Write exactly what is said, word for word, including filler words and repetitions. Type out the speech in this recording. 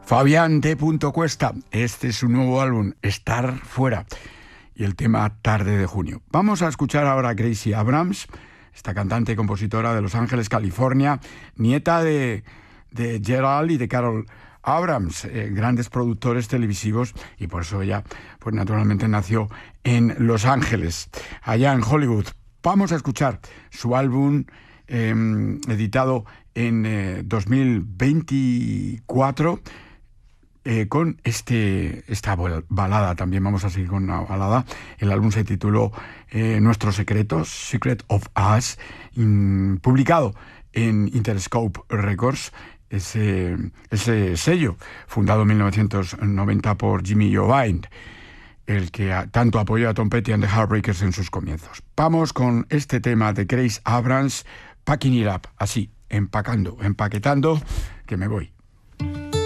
Fabián D. Cuesta, este es su nuevo álbum, Estar Fuera, y el tema Tarde de Junio. Vamos a escuchar ahora a Gracie Abrams, esta cantante y compositora de Los Ángeles, California, nieta de, de Gerald y de Carol Abrams, eh, grandes productores televisivos, y por eso ella, pues naturalmente nació en Los Ángeles, allá en Hollywood. Vamos a escuchar su álbum eh, editado en eh, dos mil veinticuatro, Eh, con este, esta balada. También vamos a seguir con una balada. El álbum se tituló eh, Nuestros Secretos, Secret of Us, in, publicado en Interscope Records, ese, ese sello fundado en mil novecientos noventa por Jimmy Iovine, el que a, tanto apoyó a Tom Petty and the Heartbreakers en sus comienzos. Vamos con este tema de Gracie Abrams, Packing It Up, así, empacando, empaquetando, que me voy.